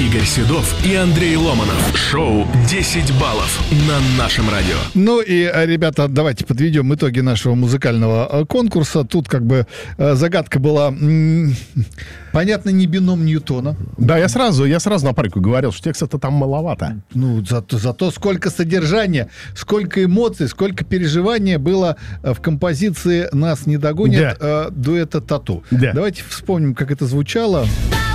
Игорь Седов и Андрей Ломанов. Шоу «10 баллов» на нашем радио. Ну и, ребята, давайте подведем итоги нашего музыкального конкурса. Тут как бы загадка была, понятно, не бином Ньютона. Да, я сразу на парику говорил, что текста-то там маловато. Ну, зато сколько содержания, сколько эмоций, сколько переживания было в композиции «Нас не догонят» дуэта «Тату». Да. Давайте вспомним, как это звучало.